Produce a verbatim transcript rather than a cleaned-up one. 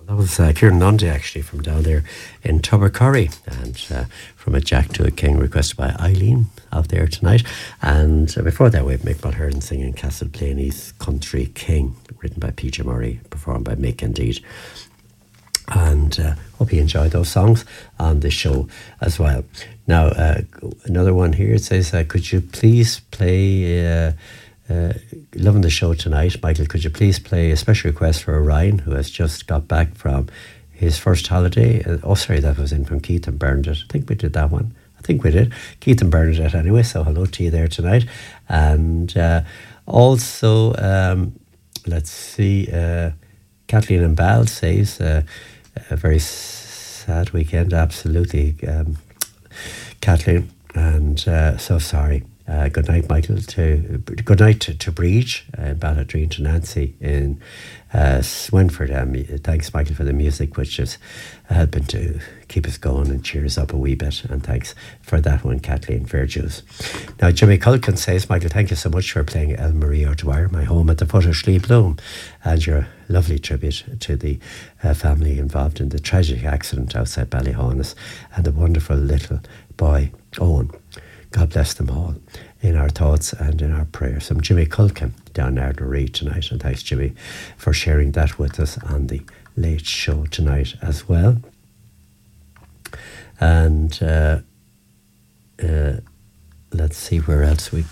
That was uh, Kieran Lundy, actually, from down there in Tubbercurry, and uh, from a Jack to a King, requested by Eileen out there tonight. And uh, before that, we have Mick Mulhern singing Castle Plainey's Country King, written by P J Murray, performed by Mick indeed. And uh, hope you enjoyed those songs on the show as well. Now, uh, another one here, it says, uh, could you please play... Uh, Uh, loving the show tonight. Michael, could you please play a special request for Ryan, who has just got back from his first holiday? Uh, oh, sorry, that was in from Keith and Bernadette. I think we did that one. I think we did. Keith and Bernadette anyway, so hello to you there tonight. And uh, also, um, let's see, uh, Kathleen and Bal says, uh, a very sad weekend, absolutely, um, Kathleen, and uh, so sorry. Uh, good night, Michael. To good night to, to Breach and uh, Balladreen, to Nancy in uh, Swinford. Um, thanks, Michael, for the music, which is helping to keep us going and cheer us up a wee bit. And thanks for that one, Kathleen Fairjuice. Now, Jimmy Culkin says, Michael, thank you so much for playing El Marie O'Dwyer, My Home at the Foot of Slieve Bloom, and your lovely tribute to the uh, family involved in the tragic accident outside Ballyhonus and the wonderful little boy, Owen. God bless them all in our thoughts and in our prayers. I'm Jimmy Culkin down there to read tonight, and thanks, Jimmy, for sharing that with us on the late show tonight as well. And uh, uh, let's see where else we